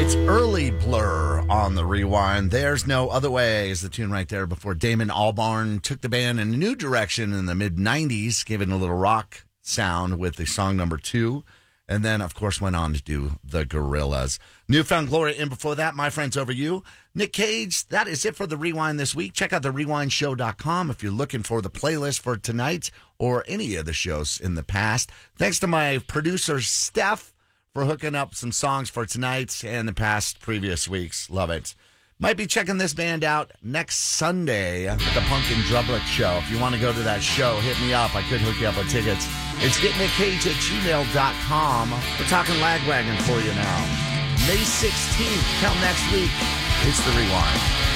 It's Early Blur on the Rewind. There's No Other Way is the tune right there before Damon Albarn took the band in a new direction in the mid-90s, gave it a little rock sound with the song number 2, and then, of course, went on to do The Gorillaz. Newfound Glory, and before that, My Friends Over You. Nick Cage, that is it for the Rewind this week. Check out therewindshow.com if you're looking for the playlist for tonight or any of the shows in the past. Thanks to my producer, Steph, for hooking up some songs for tonight and the previous weeks. Love it. Might be checking this band out next Sunday at the Pumpkin Drublick Show. If you want to go to that show, hit me up. I could hook you up with tickets. It's getnickcage@gmail.com. We're talking Lagwagon for you now. May 16th, come next week. It's The Rewind.